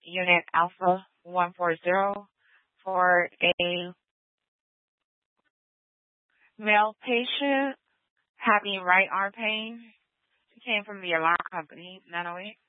Unit Alpha 140 for a male patient having right arm pain. It came from the alarm company, 908.